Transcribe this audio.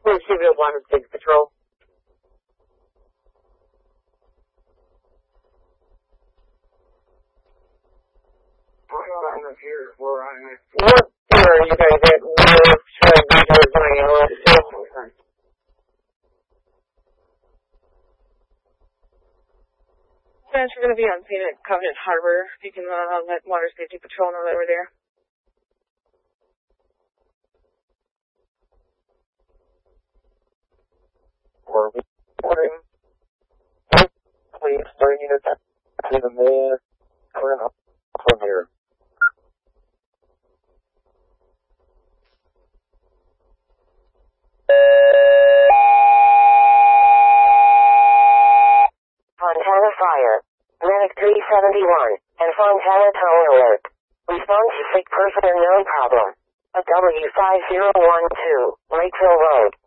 We'll keep it 1 State Patrol. Where I'm at. What are you guys at? Where should I be doing my LS? We're going to be on scene at Covenant Harbor. You can let Water Safety Patrol know that we're there. We're reporting. Please, 30 units to the main current from here. Fontana Fire. Medic 371 and Fontana Tower Alert. Response to sick person or known problem. A W5012, Lakeville Road.